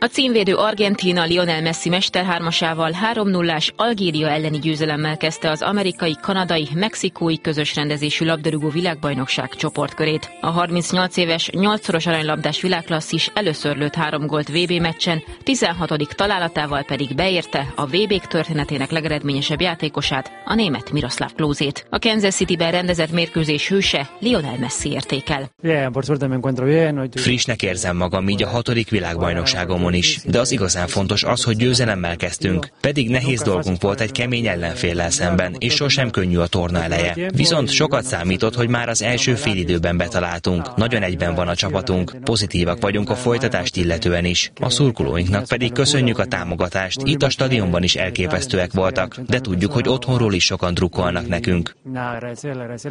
A címvédő Argentína Lionel Messi mesterhármasával 3-0-ás Algéria elleni győzelemmel kezdte az amerikai, kanadai, mexikói közös rendezésű labdarúgó világbajnokság csoportkörét. A 38 éves, 8-szoros aranylabdás világklasszis először lőtt 3 gólt VB meccsen, 16. találatával pedig beérte a VB-k történetének legeredményesebb játékosát, a német Miroslav Klózét. A Kansas Cityben rendezett mérkőzés hőse Lionel Messi értékel. Frissnek érzem magam így a 6. világbajnokságomon is, de az igazán fontos az, hogy győzelemmel kezdtünk. Pedig nehéz dolgunk volt egy kemény ellenféllel szemben, és sosem könnyű a torna eleje. Viszont sokat számított, hogy már az első félidőben betaláltunk. Nagyon egyben van a csapatunk, pozitívak vagyunk a folytatást illetően is. A szurkolóinknak pedig köszönjük a támogatást, itt a stadionban is elképesztőek voltak, de tudjuk, hogy otthonról is sokan drukkolnak nekünk.